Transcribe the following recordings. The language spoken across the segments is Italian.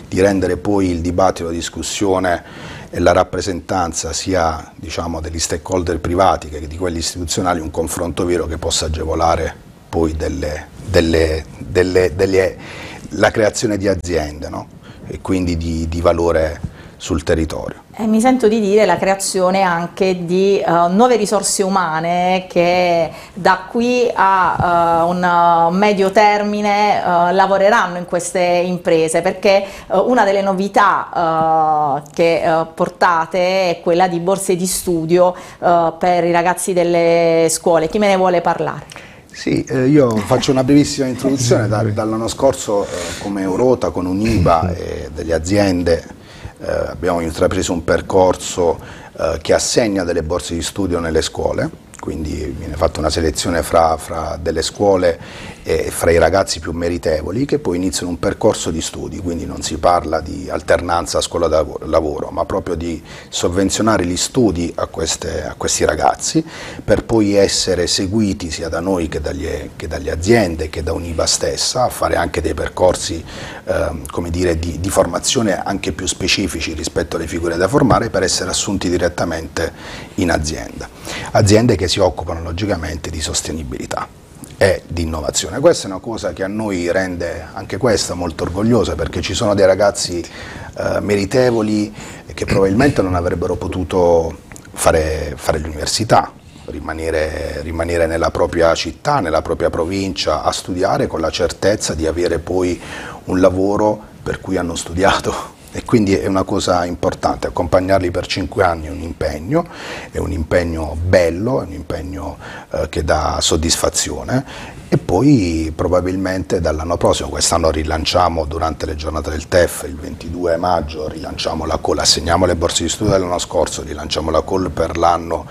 di rendere poi il dibattito, la discussione e la rappresentanza sia, diciamo, degli stakeholder privati che di quelli istituzionali un confronto vero che possa agevolare poi la creazione di aziende, no? E quindi di valore sul territorio. E mi sento di dire la creazione anche di nuove risorse umane che da qui a un medio termine lavoreranno in queste imprese, perché una delle novità che portate è quella di borse di studio per i ragazzi delle scuole. Chi me ne vuole parlare? Sì, io faccio una brevissima introduzione. Dall'anno scorso come Eurota con Univa e delle aziende abbiamo intrapreso un percorso che assegna delle borse di studio nelle scuole, quindi viene fatta una selezione fra delle scuole e fra i ragazzi più meritevoli che poi iniziano un percorso di studi, quindi non si parla di alternanza scuola-lavoro, ma proprio di sovvenzionare gli studi a questi ragazzi per poi essere seguiti sia da noi che dalle aziende che da Univa stessa, a fare anche dei percorsi come dire, di formazione anche più specifici rispetto alle figure da formare per essere assunti direttamente in azienda. Aziende che si occupano logicamente di sostenibilità e di innovazione. Questa è una cosa che a noi rende anche questa molto orgogliosa, perché ci sono dei ragazzi meritevoli che probabilmente non avrebbero potuto fare l'università, rimanere nella propria città, nella propria provincia a studiare con la certezza di avere poi un lavoro per cui hanno studiato. E quindi è una cosa importante, accompagnarli per 5 anni è un impegno bello, è un impegno che dà soddisfazione, e poi probabilmente dall'anno prossimo, quest'anno rilanciamo durante le giornate del TEF, il 22 maggio rilanciamo la call, assegniamo le borse di studio dell'anno scorso, rilanciamo la call per l'anno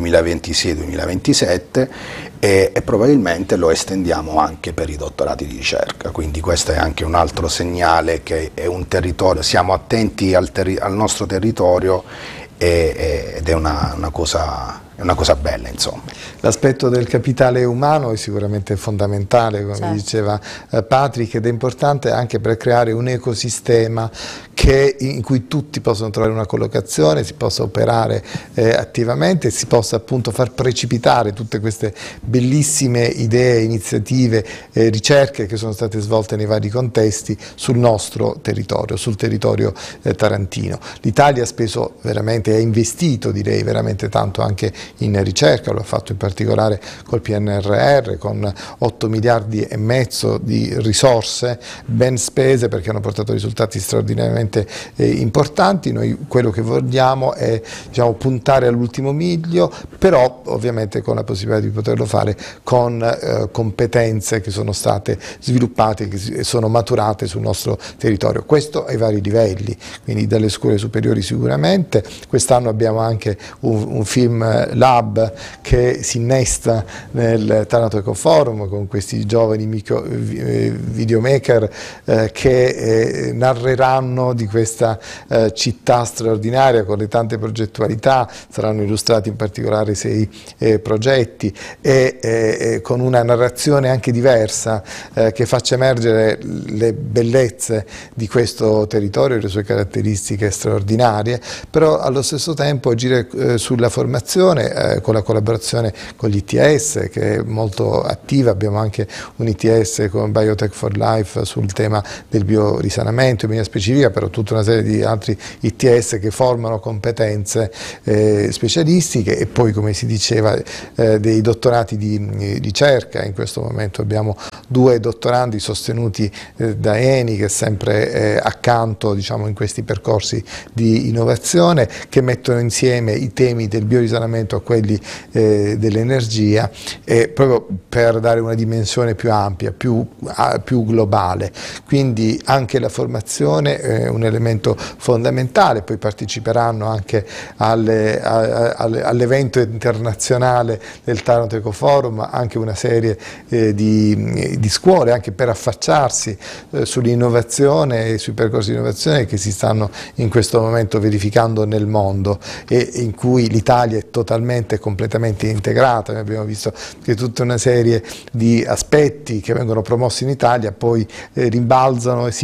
2026-2027 e probabilmente lo estendiamo anche per i dottorati di ricerca, quindi questo è anche un altro segnale che è un territorio, siamo attenti al nostro territorio ed è una cosa bella, insomma. L'aspetto del capitale umano è sicuramente fondamentale, come certo. diceva Patrick, ed è importante anche per creare un ecosistema in cui tutti possono trovare una collocazione, si possa operare attivamente, si possa appunto far precipitare tutte queste bellissime idee, iniziative, ricerche che sono state svolte nei vari contesti sul nostro territorio, sul territorio tarantino. L'Italia ha speso veramente, ha investito direi veramente tanto anche in ricerca, lo ha fatto in particolare col PNRR con 8 miliardi e mezzo di risorse ben spese, perché hanno portato risultati straordinariamente importanti. Noi quello che vogliamo è, diciamo, puntare all'ultimo miglio, però ovviamente con la possibilità di poterlo fare con competenze che sono state sviluppate, che sono maturate sul nostro territorio. Questo ai vari livelli, quindi dalle scuole superiori sicuramente. Quest'anno abbiamo anche un film lab che si innesta nel Taranto Eco Forum con questi giovani videomaker che narreranno di questa città straordinaria con le tante progettualità. Saranno illustrati in particolare 6 progetti e con una narrazione anche diversa che faccia emergere le bellezze di questo territorio e le sue caratteristiche straordinarie, però allo stesso tempo agire sulla formazione con la collaborazione con l'ITS, che è molto attiva. Abbiamo anche un ITS con Biotech for Life sul tema del biorisanamento in maniera specifica, però tutta una serie di altri ITS che formano competenze specialistiche, e poi, come si diceva, dei dottorati di ricerca. In questo momento abbiamo 2 dottorandi sostenuti da Eni, che è sempre accanto, diciamo, in questi percorsi di innovazione, che mettono insieme i temi del biorisanamento a quelli dell'energia, proprio per dare una dimensione più ampia, più globale. Quindi anche la formazione è un elemento fondamentale. Poi parteciperanno anche all'evento internazionale del Taranto Eco Forum anche una serie di scuole, anche per affacciarsi sull'innovazione e sui percorsi di innovazione che si stanno in questo momento verificando nel mondo e in cui l'Italia è totalmente e completamente integrata. Noi abbiamo visto che tutta una serie di aspetti che vengono promossi in Italia poi rimbalzano e si